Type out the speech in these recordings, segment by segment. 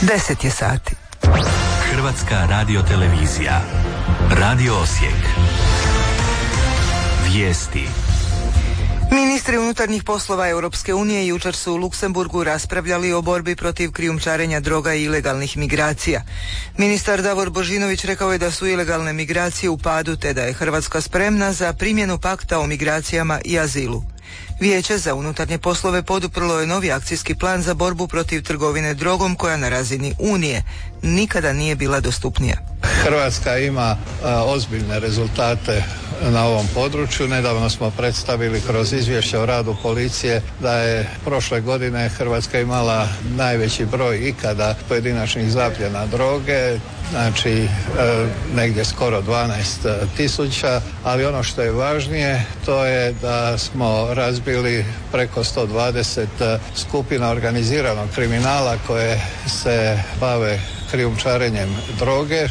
10 je sati. Hrvatska radiotelevizija. Radio Osijek. Vijesti. Ministri unutarnjih poslova Europske unije jučer su u Luksemburgu raspravljali o borbi protiv krijumčarenja droga i ilegalnih migracija. Ministar Davor Božinović rekao je da su ilegalne migracije u padu te da je Hrvatska spremna za primjenu pakta o migracijama i azilu. Vijeće za unutarnje poslove poduprlo je novi akcijski plan za borbu protiv trgovine drogom koja na razini Unije nikada nije bila dostupnija. Hrvatska ima ozbiljne rezultate na ovom području. Nedavno smo predstavili kroz izvješće o radu policije da je prošle godine Hrvatska imala najveći broj ikada pojedinačnih zapljena droge, znači negdje skoro 12.000, ali ono što je važnije to je da smo razbili preko 120 skupina organiziranog kriminala koje se bave krijumčarenjem droge.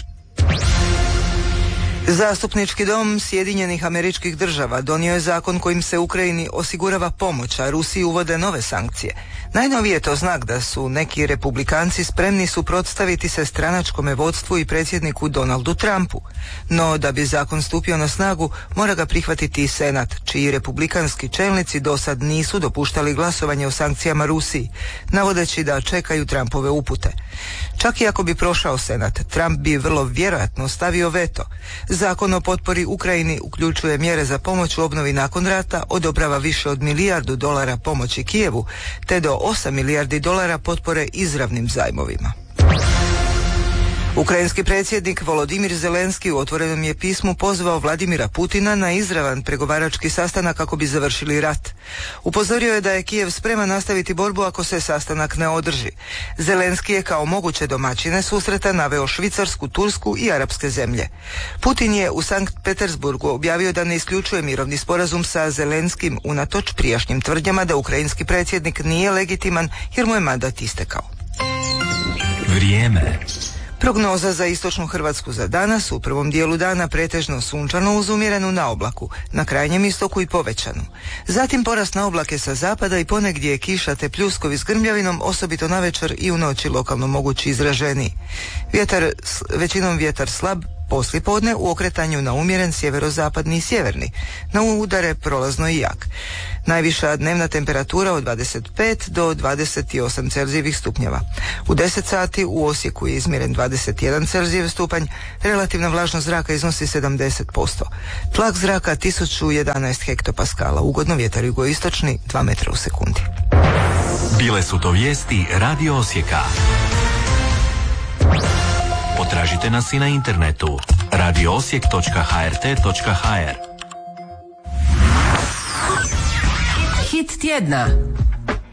Zastupnički dom Sjedinjenih Američkih Država donio je zakon kojim se Ukrajini osigurava pomoć, a Rusiji uvode nove sankcije. Najnoviji je to znak da su neki republikanci spremni suprotstaviti se stranačkome vodstvu i predsjedniku Donaldu Trumpu. No, da bi zakon stupio na snagu, mora ga prihvatiti i Senat, čiji republikanski čelnici do sad nisu dopuštali glasovanje o sankcijama Rusiji, navodeći da čekaju Trumpove upute. Čak i ako bi prošao Senat, Trump bi vrlo vjerojatno stavio veto. Zakon o potpori Ukrajini uključuje mjere za pomoć u obnovi nakon rata, odobrava više od $1 milijardu pomoći Kijevu, te do $8 milijardi potpore izravnim zajmovima. Ukrajinski predsjednik Volodimir Zelenski u otvorenom je pismu pozvao Vladimira Putina na izravan pregovarački sastanak kako bi završili rat. Upozorio je da je Kijev spreman nastaviti borbu ako se sastanak ne održi. Zelenski je kao moguće domaćine susreta naveo Švicarsku, Tursku i arapske zemlje. Putin je u Sankt Petersburgu objavio da ne isključuje mirovni sporazum sa Zelenskim unatoč prijašnjim tvrdnjama da ukrajinski predsjednik nije legitiman jer mu je mandat istekao. Vrijeme. Prognoza za istočnu Hrvatsku za danas: u prvom dijelu dana pretežno sunčano uz umjerenu naoblaku, na krajnjem istoku i povećanu. Zatim porast na oblake sa zapada i ponegdje kiša te pljuskovi s grmljavinom, osobito navečer i u noći lokalno mogući izraženiji. Većinom vjetar slab, poslijepodne u okretanju na umjeren sjeverozapadni i sjeverni, na udare prolazno i jak. Najviša dnevna temperatura od 25 do 28 Celzijevih stupnjeva. U 10 sati u Osijeku je izmjeren 21 Celzijev stupanj, relativna vlažnost zraka iznosi 70%. Tlak zraka 1011 hektopaskala, ugodno vjetar jugoistočni 2 metra u sekundi. Bile su to vijesti Radio Osijeka. Potražite nas i na internetu radioosijek.hrt.hr. Hit tjedna.